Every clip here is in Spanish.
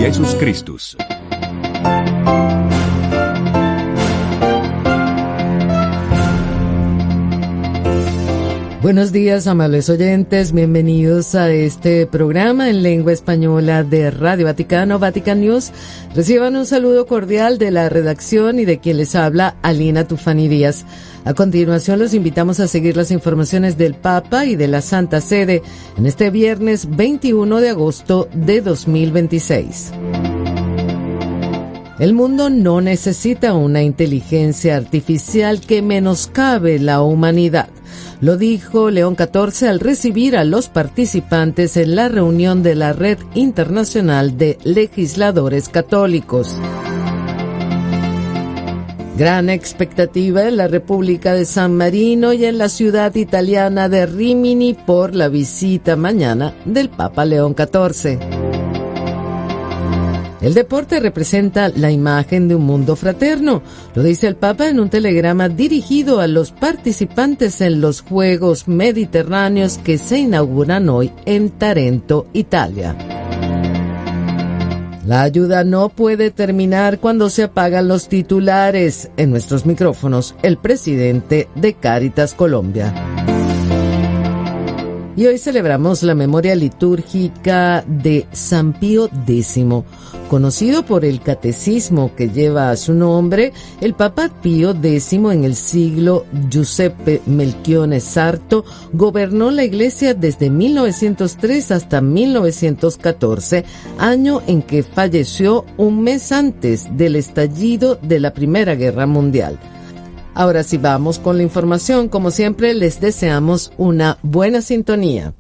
Jesus Christus. Buenos días, amables oyentes, bienvenidos a este programa en lengua española de Radio Vaticano, Vatican News. Reciban un saludo cordial de la redacción y de quien les habla, Alina Tufani Díaz. A continuación los invitamos a seguir las informaciones del Papa y de la Santa Sede en este viernes 21 de agosto de 2026. El mundo no necesita una inteligencia artificial que menoscabe la humanidad. Lo dijo León XIV al recibir a los participantes en la reunión de la Red Internacional de Legisladores Católicos. Gran expectativa en la República de San Marino y en la ciudad italiana de Rímini por la visita mañana del Papa León XIV. El deporte representa la imagen de un mundo fraterno, lo dice el Papa en un telegrama dirigido a los participantes en los Juegos Mediterráneos que se inauguran hoy en Tarento, Italia. La ayuda no puede terminar cuando se apagan los titulares. En nuestros micrófonos, el presidente de Cáritas Colombia. Y hoy celebramos la memoria litúrgica de San Pío X. Conocido por el catecismo que lleva su nombre, el Papa Pío X en el siglo Giuseppe Melchione Sarto gobernó la Iglesia desde 1903 hasta 1914, año en que falleció un mes antes del estallido de la Primera Guerra Mundial. Ahora sí vamos con la información. Como siempre, les deseamos una buena sintonía.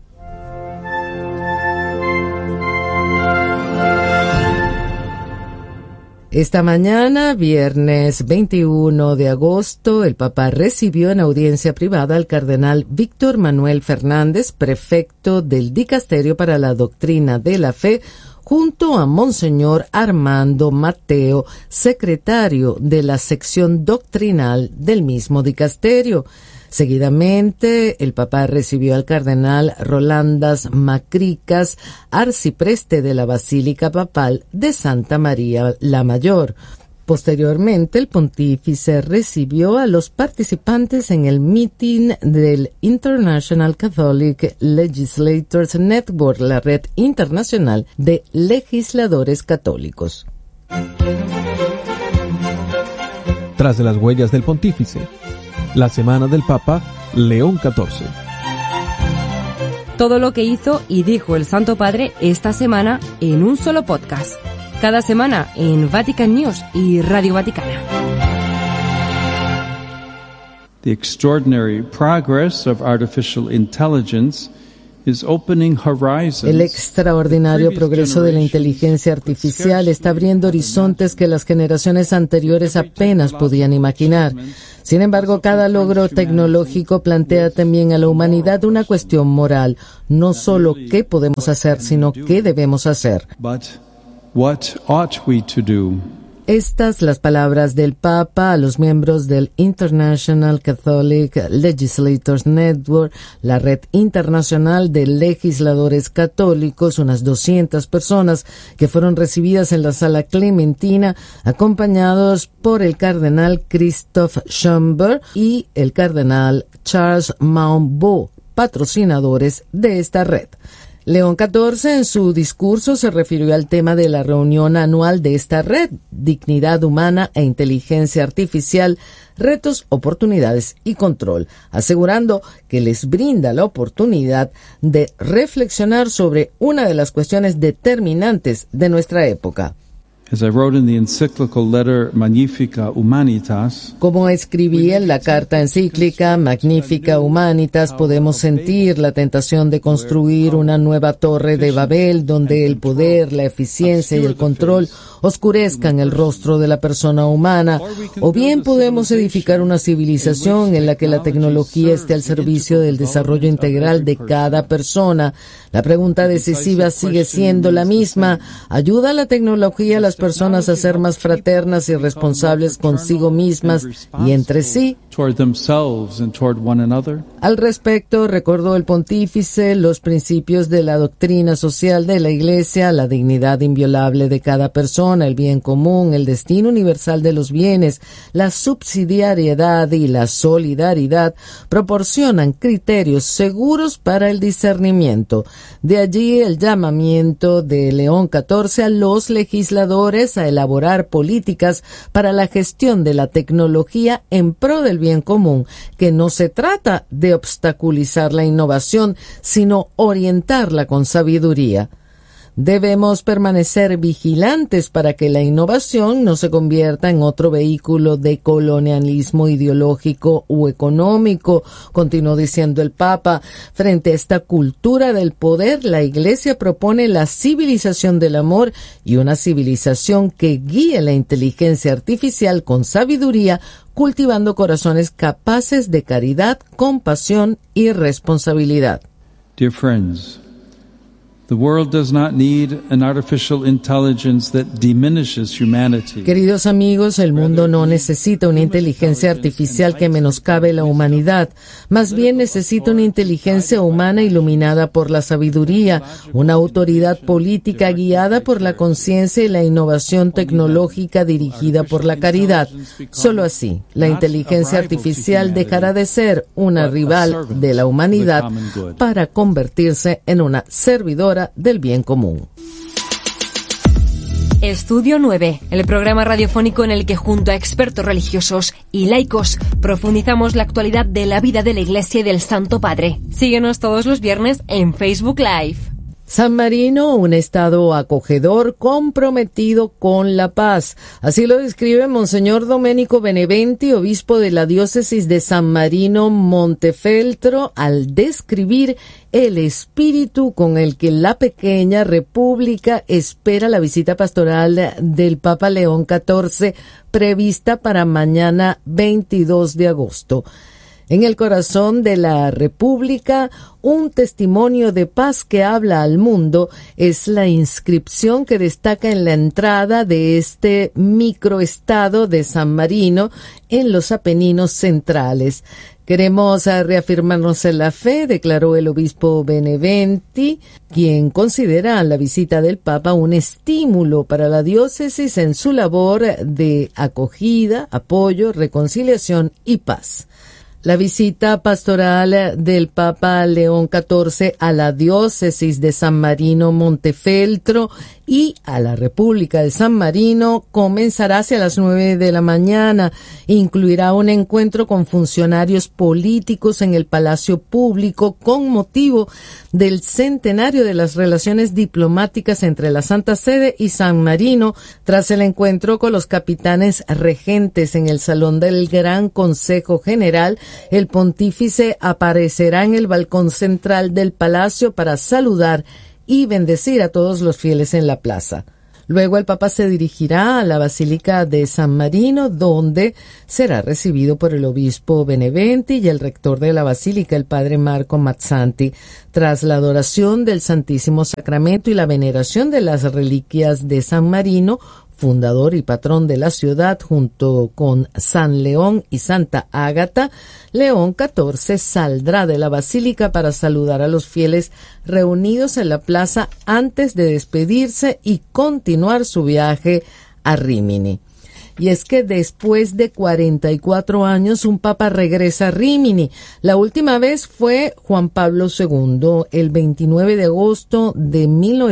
Esta mañana, viernes 21 de agosto, el Papa recibió en audiencia privada al cardenal Víctor Manuel Fernández, prefecto del Dicasterio para la Doctrina de la Fe, junto a Monseñor Armando Mateo, secretario de la sección doctrinal del mismo dicasterio. Seguidamente, el Papa recibió al cardenal Rolandas Macricas, arcipreste de la Basílica Papal de Santa María la Mayor. Posteriormente, el pontífice recibió a los participantes en el meeting del International Catholic Legislators Network, la red internacional de legisladores católicos. Tras de las huellas del pontífice, la semana del Papa León XIV. Todo lo que hizo y dijo el Santo Padre esta semana en un solo podcast. Cada semana en Vatican News y Radio Vaticana. The extraordinary progress of artificial intelligence is opening horizons. El extraordinario progreso de la inteligencia artificial está abriendo horizontes que las generaciones anteriores apenas podían imaginar. Sin embargo, cada logro tecnológico plantea también a la humanidad una cuestión moral, no solo qué podemos hacer, sino qué debemos hacer. What ought we to do? Estas las palabras del Papa a los miembros del International Catholic Legislators Network, la red internacional de legisladores católicos, unas 200 personas que fueron recibidas en la Sala Clementina, acompañados por el cardenal Christophe Schomburg y el cardenal Charles Maumbo, patrocinadores de esta red. León XIV en su discurso se refirió al tema de la reunión anual de esta red, dignidad humana e inteligencia artificial, retos, oportunidades y control, asegurando que les brinda la oportunidad de reflexionar sobre una de las cuestiones determinantes de nuestra época. As I wrote in the encyclical letter Magnifica Humanitas, como escribí en la carta encíclica Magnifica Humanitas, podemos sentir la tentación de construir una nueva torre de Babel donde el poder, la eficiencia y el control oscurezcan el rostro de la persona humana, o bien podemos edificar una civilización en la que la tecnología esté al servicio del desarrollo integral de cada persona. La pregunta decisiva sigue siendo la misma: ¿ayuda la tecnología a las personas a ser más fraternas y responsables consigo mismas y entre sí? toward themselves and toward one another. Al respecto, recordó el pontífice los principios de la doctrina social de la Iglesia, la dignidad inviolable de cada persona, el bien común, el destino universal de los bienes, la subsidiariedad y la solidaridad proporcionan criterios seguros para el discernimiento. De allí el llamamiento de León XIV a los legisladores a elaborar políticas para la gestión de la tecnología en pro del bien común, que no se trata de obstaculizar la innovación, sino orientarla con sabiduría. Debemos permanecer vigilantes para que la innovación no se convierta en otro vehículo de colonialismo ideológico u económico, continuó diciendo el Papa. Frente a esta cultura del poder, la Iglesia propone la civilización del amor y una civilización que guíe la inteligencia artificial con sabiduría, cultivando corazones capaces de caridad, compasión y responsabilidad. Dear friends, the world does not need an artificial intelligence that diminishes humanity. Queridos amigos, el mundo no necesita una inteligencia artificial que menoscabe la humanidad. Más bien necesita una inteligencia humana iluminada por la sabiduría, una autoridad política guiada por la conciencia y la innovación tecnológica dirigida por la caridad. Solo así, la inteligencia artificial dejará de ser una rival de la humanidad para convertirse en una servidora del bien común. Estudio 9, el programa radiofónico en el que junto a expertos religiosos y laicos profundizamos la actualidad de la vida de la Iglesia y del Santo Padre. Síguenos todos los viernes en Facebook Live. San Marino, un estado acogedor comprometido con la paz. Así lo describe Monseñor Domenico Beneventi, obispo de la diócesis de San Marino Montefeltro, al describir el espíritu con el que la pequeña república espera la visita pastoral del Papa León XIV, prevista para mañana 22 de agosto. En el corazón de la República, un testimonio de paz que habla al mundo es la inscripción que destaca en la entrada de este microestado de San Marino en los Apeninos centrales. Queremos reafirmarnos en la fe, declaró el obispo Beneventi, quien considera la visita del Papa un estímulo para la diócesis en su labor de acogida, apoyo, reconciliación y paz. La visita pastoral del Papa León XIV a la diócesis de San Marino Montefeltro y a la República de San Marino comenzará hacia las 9 de la mañana. Incluirá un encuentro con funcionarios políticos en el Palacio Público con motivo del centenario de las relaciones diplomáticas entre la Santa Sede y San Marino, tras el encuentro con los capitanes regentes en el Salón del Gran Consejo General. El pontífice aparecerá en el balcón central del palacio para saludar y bendecir a todos los fieles en la plaza. Luego el Papa se dirigirá a la Basílica de San Marino, donde será recibido por el obispo Beneventi y el rector de la Basílica, el padre Marco Mazzanti. Tras la adoración del Santísimo Sacramento y la veneración de las reliquias de San Marino, fundador y patrón de la ciudad, junto con San León y Santa Ágata, León XIV saldrá de la basílica para saludar a los fieles reunidos en la plaza antes de despedirse y continuar su viaje a Rímini. Y es que después de 44 años un papa regresa a Rímini. La última vez fue Juan Pablo II, el 29 de agosto de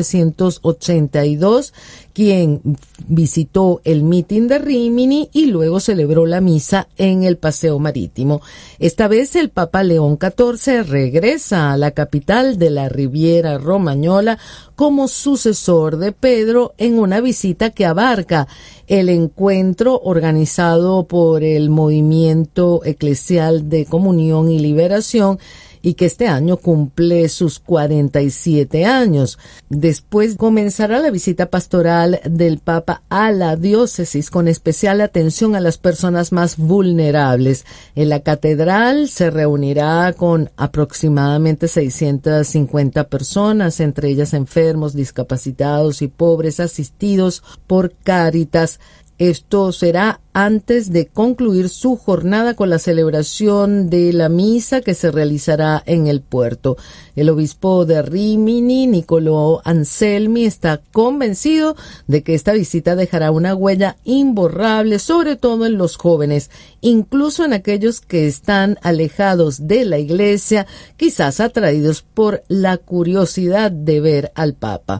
1982, quien visitó el mitin de Rímini y luego celebró la misa en el Paseo Marítimo. Esta vez el Papa León XIV regresa a la capital de la Riviera Romañola como sucesor de Pedro en una visita que abarca el encuentro organizado por el Movimiento Eclesial de Comunión y Liberación y que este año cumple sus 47 años. Después comenzará la visita pastoral del Papa a la diócesis con especial atención a las personas más vulnerables. En la catedral se reunirá con aproximadamente 650 personas, entre ellas enfermos, discapacitados y pobres, asistidos por Cáritas. Esto será antes de concluir su jornada con la celebración de la misa que se realizará en el puerto. El obispo de Rímini, Niccolò Anselmi, está convencido de que esta visita dejará una huella imborrable, sobre todo en los jóvenes, incluso en aquellos que están alejados de la Iglesia, quizás atraídos por la curiosidad de ver al Papa.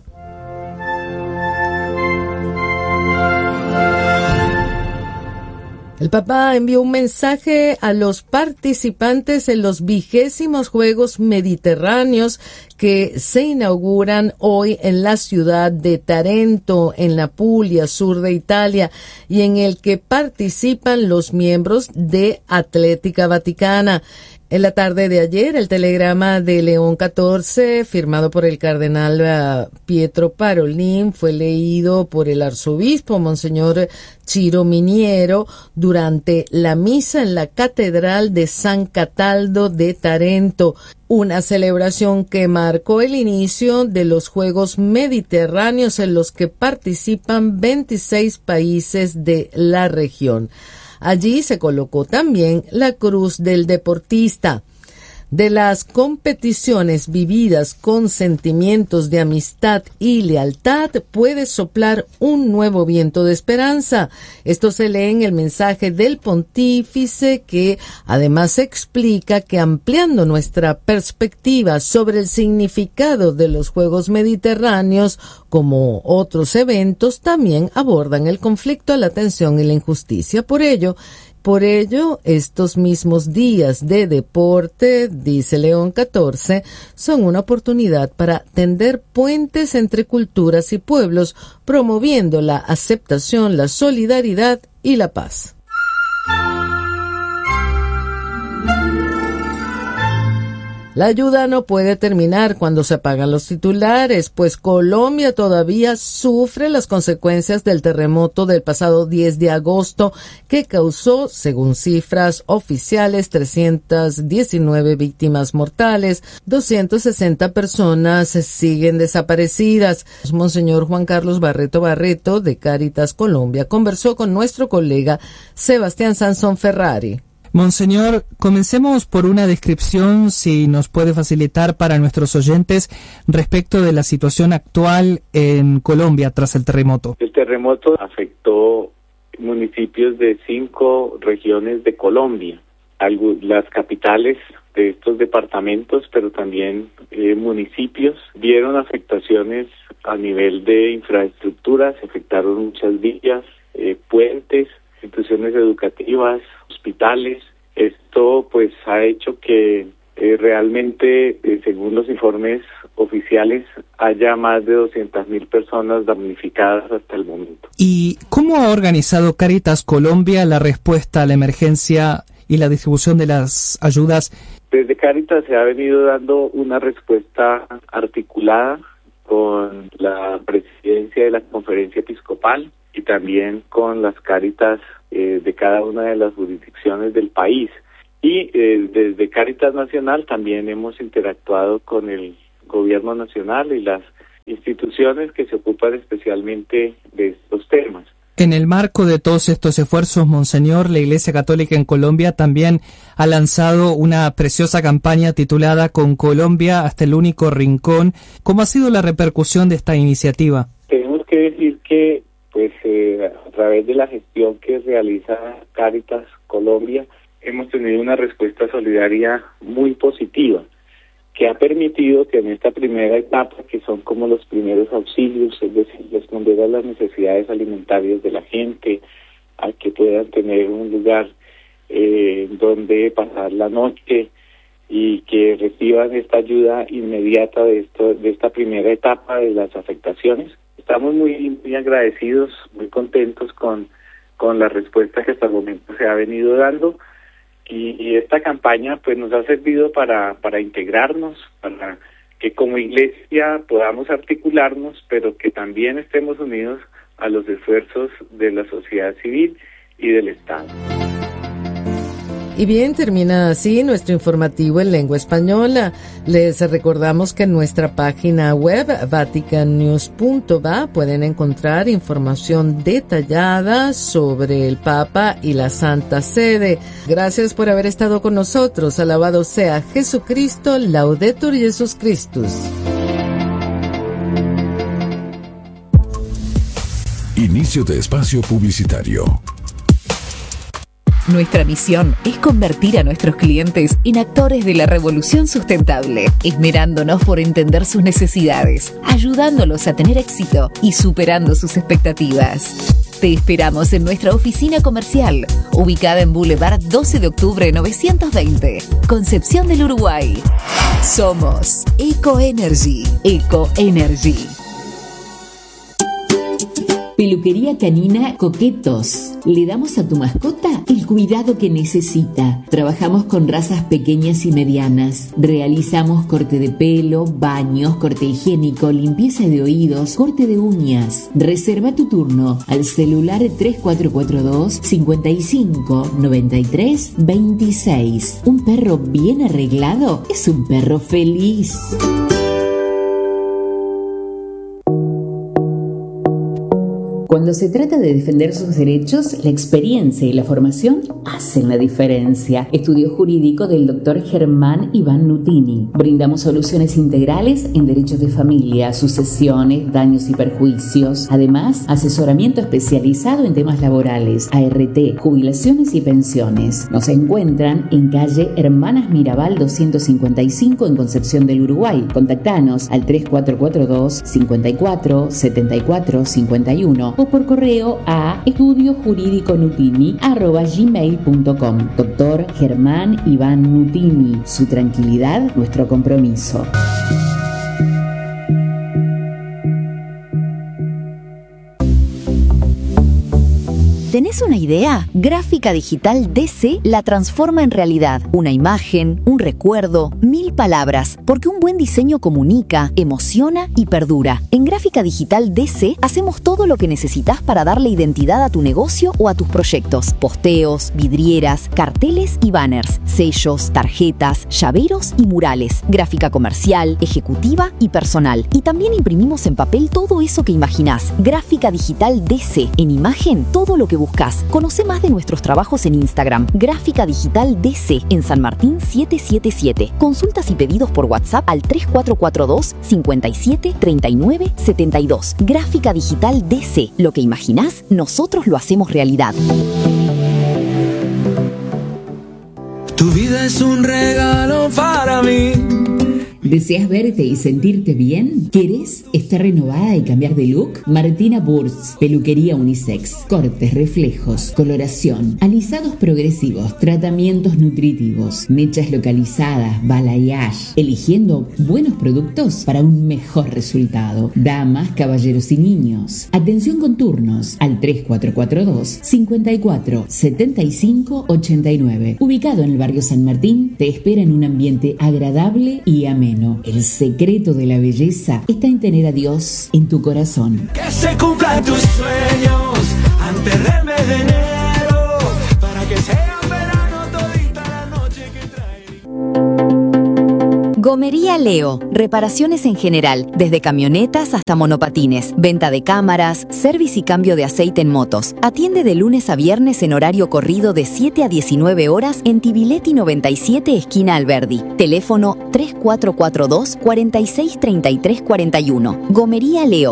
El Papa envió un mensaje a los participantes en los 20º Juegos Mediterráneos que se inauguran hoy en la ciudad de Tarento, en la Puglia, sur de Italia, y en el que participan los miembros de Atlética Vaticana. En la tarde de ayer, el telegrama de León XIV, firmado por el cardenal Pietro Parolin, fue leído por el arzobispo Monseñor Ciro Miniero durante la misa en la Catedral de San Cataldo de Tarento, una celebración que marcó el inicio de los Juegos Mediterráneos en los que participan 26 países de la región. Allí se colocó también la cruz del deportista. De las competiciones vividas con sentimientos de amistad y lealtad puede soplar un nuevo viento de esperanza. Esto se lee en el mensaje del pontífice, que además explica que ampliando nuestra perspectiva sobre el significado de los Juegos Mediterráneos, como otros eventos, también abordan el conflicto, la tensión y la injusticia. Por ello, estos mismos días de deporte, dice León XIV, son una oportunidad para tender puentes entre culturas y pueblos, promoviendo la aceptación, la solidaridad y la paz. La ayuda no puede terminar cuando se apagan los titulares, pues Colombia todavía sufre las consecuencias del terremoto del pasado 10 de agosto que causó, según cifras oficiales, 319 víctimas mortales, 260 personas siguen desaparecidas. Monseñor Juan Carlos Barreto, de Cáritas Colombia, conversó con nuestro colega Sebastián Sansón Ferrari. Monseñor, comencemos por una descripción, si nos puede facilitar para nuestros oyentes, respecto de la situación actual en Colombia tras el terremoto. El terremoto afectó municipios de 5 regiones de Colombia, las capitales de estos departamentos, pero también municipios, vieron afectaciones a nivel de infraestructura, se afectaron muchas vías, puentes, instituciones educativas, hospitales. Esto pues ha hecho que realmente, según los informes oficiales, haya más de 200,000 personas damnificadas hasta el momento. ¿Y cómo ha organizado Cáritas Colombia la respuesta a la emergencia y la distribución de las ayudas? Desde Cáritas se ha venido dando una respuesta articulada con la presidencia de la Conferencia Episcopal y también con las Cáritas de cada una de las jurisdicciones del país. Y desde Cáritas Nacional también hemos interactuado con el gobierno nacional y las instituciones que se ocupan especialmente de estos temas. En el marco de todos estos esfuerzos, Monseñor, la Iglesia Católica en Colombia también ha lanzado una preciosa campaña titulada Con Colombia hasta el único rincón. ¿Cómo ha sido la repercusión de esta iniciativa? Tenemos que decir que a través de la gestión que realiza Cáritas Colombia, hemos tenido una respuesta solidaria muy positiva, que ha permitido que en esta primera etapa, que son como los primeros auxilios, es decir, responder a las necesidades alimentarias de la gente, a que puedan tener un lugar donde pasar la noche y que reciban esta ayuda inmediata de esta primera etapa de las afectaciones. Estamos muy agradecidos, muy contentos con la respuesta que hasta el momento se ha venido dando, y esta campaña pues nos ha servido para integrarnos, para que como iglesia podamos articularnos, pero que también estemos unidos a los esfuerzos de la sociedad civil y del Estado. Y bien, termina así nuestro informativo en lengua española. Les recordamos que en nuestra página web vaticannews.va pueden encontrar información detallada sobre el Papa y la Santa Sede. Gracias por haber estado con nosotros. Alabado sea Jesucristo, Laudetur Jesus Christus. Inicio de espacio publicitario. Nuestra misión es convertir a nuestros clientes en actores de la revolución sustentable, esmerándonos por entender sus necesidades, ayudándolos a tener éxito y superando sus expectativas. Te esperamos en nuestra oficina comercial, ubicada en Boulevard 12 de octubre 920, Concepción del Uruguay. Somos Ecoenergy. Ecoenergy. Peluquería canina Coquetos. Le damos a tu mascota el cuidado que necesita. Trabajamos con razas pequeñas y medianas. Realizamos corte de pelo, baños, corte higiénico, limpieza de oídos, corte de uñas. Reserva tu turno al celular 3442 55 93 26. Un perro bien arreglado es un perro feliz. Cuando se trata de defender sus derechos, la experiencia y la formación hacen la diferencia. Estudio jurídico del Dr. Germán Iván Nutini. Brindamos soluciones integrales en derechos de familia, sucesiones, daños y perjuicios. Además, asesoramiento especializado en temas laborales, ART, jubilaciones y pensiones. Nos encuentran en calle Hermanas Mirabal 255 en Concepción del Uruguay. Contactanos al 3442 54 74 51 o por correo a estudiojurídiconutini@gmail.com. Doctor Germán Iván Nutini. Su tranquilidad, nuestro compromiso. ¿Tenés una idea? Gráfica Digital DC la transforma en realidad. Una imagen, un recuerdo, 1000 palabras, porque un buen diseño comunica, emociona y perdura. En Gráfica Digital DC hacemos todo lo que necesitas para darle identidad a tu negocio o a tus proyectos. Posteos, vidrieras, carteles y banners, sellos, tarjetas, llaveros y murales. Gráfica comercial, ejecutiva y personal. Y también imprimimos en papel todo eso que imaginás. Gráfica Digital DC. En imagen, todo lo que buscas. Conoce más de nuestros trabajos en Instagram. Gráfica Digital DC en San Martín 777. Consultas y pedidos por WhatsApp al 3442 57 39 72. Gráfica Digital DC. Lo que imaginás, nosotros lo hacemos realidad. Tu vida es un regalo para mí. ¿Deseas verte y sentirte bien? ¿Querés estar renovada y cambiar de look? Martina Burz, peluquería unisex, cortes, reflejos, coloración, alisados progresivos, tratamientos nutritivos, mechas localizadas, balayage, eligiendo buenos productos para un mejor resultado. Damas, caballeros y niños. Atención con turnos al 3442 54 75 89. Ubicado en el barrio San Martín, te espera en un ambiente agradable y ameno. El secreto de la belleza está en tener a Dios en tu corazón. Que se cumplan tus sueños antes del mes de enero, para que sea un verano todita la noche que trae. Gomería Leo. Reparaciones en general, desde camionetas hasta monopatines. Venta de cámaras, servicio y cambio de aceite en motos. Atiende de lunes a viernes en horario corrido de 7 a 19 horas en Tibiletti 97, esquina Alberdi. Teléfono 3442 46 33 41. Gomería Leo.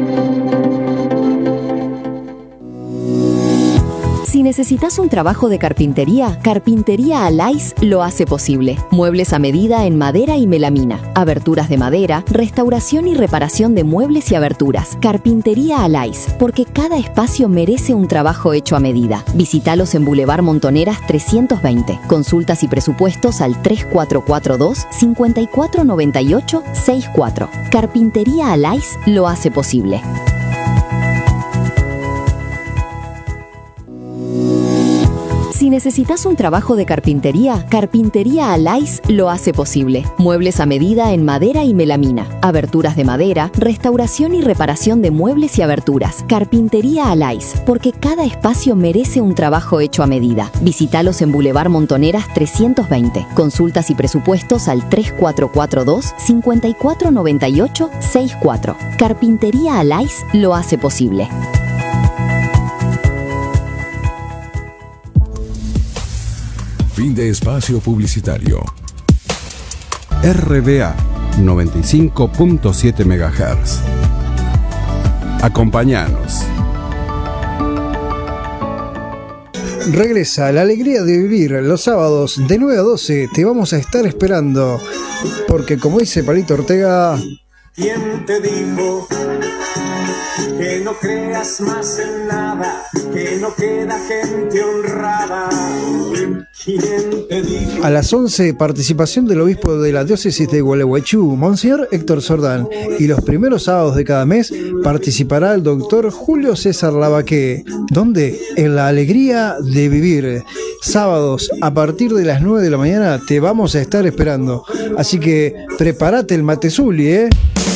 Si necesitas un trabajo de carpintería, Carpintería Alais lo hace posible. Muebles a medida en madera y melamina, aberturas de madera, restauración y reparación de muebles y aberturas. Carpintería Alais, porque cada espacio merece un trabajo hecho a medida. Visítalos en Boulevard Montoneras 320. Consultas y presupuestos al 3442 5498 64. Carpintería Alais lo hace posible. Si Si necesitas un trabajo de carpintería, Carpintería Alais lo hace posible. Muebles a medida en madera y melamina, aberturas de madera, restauración y reparación de muebles y aberturas. Carpintería Alais, porque cada espacio merece un trabajo hecho a medida. Visítalos en Boulevard Montoneras 320. Consultas y presupuestos al 3442-5498-64. Carpintería Alais lo hace posible. Fin de espacio publicitario. RBA 95.7 MHz. Acompáñanos. Regresa la alegría de vivir los sábados de 9 a 12. Te vamos a estar esperando. Porque como dice Palito Ortega... ¿Quién te dijo que no creas más en nada? Que no queda gente honrada. ¿Quién te dijo? A las 11, participación del obispo de la diócesis de Gualeguaychú, Monseñor Héctor Sordán. Y los primeros sábados de cada mes participará el doctor Julio César Lavaque. ¿Dónde? En la alegría de vivir. Sábados a partir de las 9 de la mañana te vamos a estar esperando. Así que prepárate el matezuli, ¿eh?